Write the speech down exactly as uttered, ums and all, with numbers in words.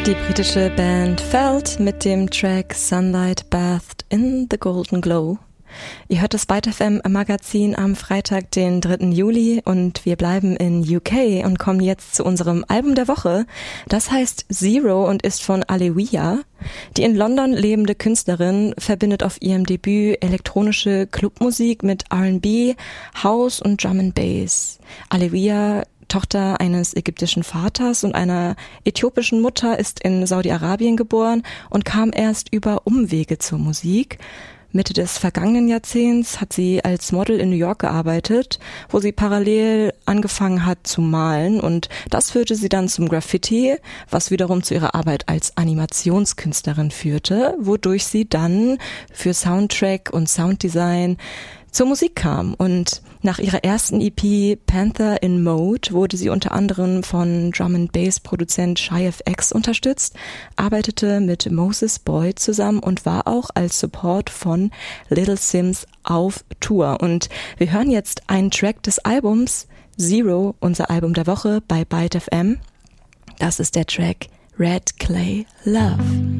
Die britische Band Felt mit dem Track Sunlight Bathed in the Golden Glow. Ihr hört das Byte F M Magazin am Freitag, den dritten Juli, und wir bleiben in U K und kommen jetzt zu unserem Album der Woche. Das heißt Zero und ist von Alewia. Die in London lebende Künstlerin verbindet auf ihrem Debüt elektronische Clubmusik mit R and B, House und Drum and Bass. Alewia, Tochter eines ägyptischen Vaters und einer äthiopischen Mutter, ist in Saudi-Arabien geboren und kam erst über Umwege zur Musik. Mitte des vergangenen Jahrzehnts hat sie als Model in New York gearbeitet, wo sie parallel angefangen hat zu malen, und das führte sie dann zum Graffiti, was wiederum zu ihrer Arbeit als Animationskünstlerin führte, wodurch sie dann für Soundtrack und Sounddesign zur Musik kam. Und nach ihrer ersten E P Panther in Mode wurde sie unter anderem von Drum-and-Bass-Produzent Shy F X unterstützt, arbeitete mit Moses Boyd zusammen und war auch als Support von Little Sims auf Tour. Und wir hören jetzt einen Track des Albums Zero, unser Album der Woche bei Byte F M. Das ist der Track Red Clay Love.